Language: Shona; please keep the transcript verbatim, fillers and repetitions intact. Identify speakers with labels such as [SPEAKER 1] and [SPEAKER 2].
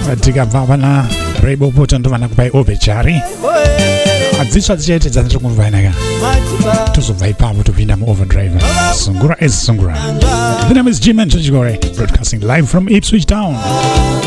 [SPEAKER 1] tikabva pana Rebo Poto ndovana kupai Ovechari adzitsva dzichaitedza ndirikuvai naka tozobva ipapo topinda muoverdrive Sungura is Sungura. The name is Jim and Chigore, broadcasting live from Ipswich Town.